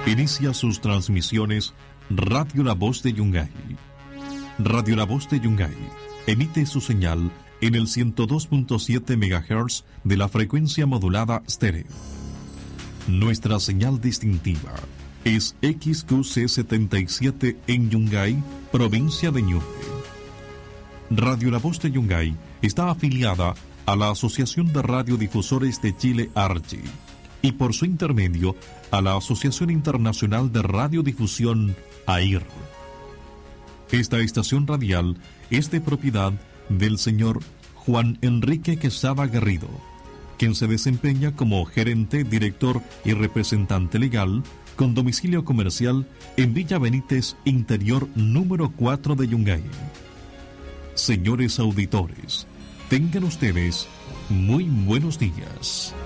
Inicia sus transmisiones Radio La Voz de Yungay. Radio La Voz de Yungay emite su señal en el 102.7 MHz de la frecuencia modulada estéreo. Nuestra señal distintiva es XQC77 en Yungay, provincia de Ñuble. Radio La Voz de Yungay está afiliada a la Asociación de Radiodifusores de Chile, ARCHI, y por su intermedio a la Asociación Internacional de Radiodifusión, AIR. Esta estación radial es de propiedad del señor Juan Enrique Quesada Garrido, quien se desempeña como gerente, director y representante legal con domicilio comercial en Villa Benítez, Interior número 4 de Yungay. Señores auditores, tengan ustedes muy buenos días.